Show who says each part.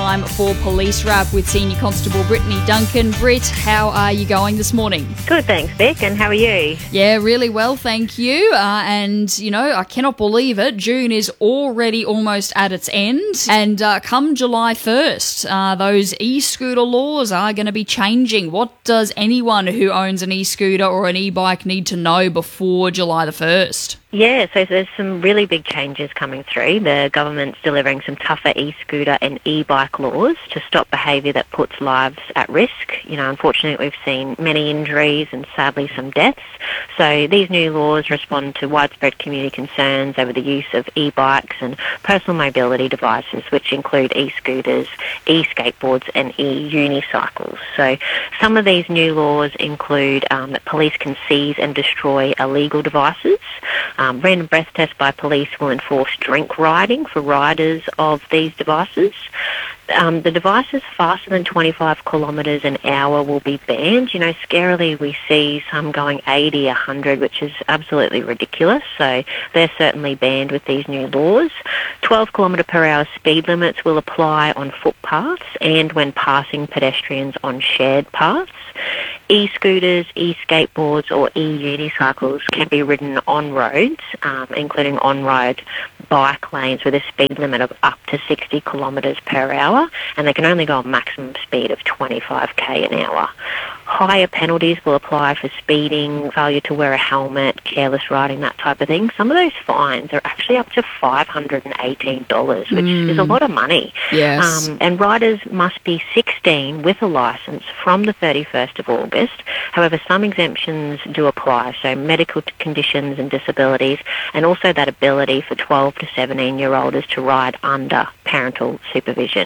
Speaker 1: time for Police Wrap with Senior Constable Brittany Duncan. Britt, how are you going this morning?
Speaker 2: Good, thanks, Beck, and how are you?
Speaker 1: Yeah, really well, thank you. I cannot believe it. June is already almost at its end. And come July 1st, those e-scooter laws are going to be changing. What does anyone who owns an e-scooter or an e-bike need to know before July the 1st?
Speaker 2: Yeah, so there's some really big changes coming through. The government's delivering some tougher e-scooter and e-bike laws to stop behaviour that puts lives at risk. Unfortunately, we've seen many injuries and sadly some deaths. So these new laws respond to widespread community concerns over the use of e-bikes and personal mobility devices, which include e-scooters, e-skateboards and e-unicycles. So some of these new laws include that police can seize and destroy illegal devices. Random breath tests by police will enforce drink riding for riders of these devices. The devices faster than 25 kilometres an hour will be banned. Scarily we see some going 80, 100, which is absolutely ridiculous. So they're certainly banned with these new laws. 12 kilometre per hour speed limits will apply on footpaths and when passing pedestrians on shared paths. E-scooters, e-skateboards or e-unicycles can be ridden on roads, including on-road bike lanes with a speed limit of up to 60 kilometres per hour, and they can only go a maximum speed of 25k an hour. Higher penalties will apply for speeding, failure to wear a helmet, careless riding, that type of thing. Some of those fines are actually up to $518, which is a lot of money.
Speaker 1: Yes.
Speaker 2: And riders must be 16 with a licence from the 31st of August. However, some exemptions do apply, so medical conditions and disabilities, and also that ability for 12 to 17-year-olds to ride under parental supervision.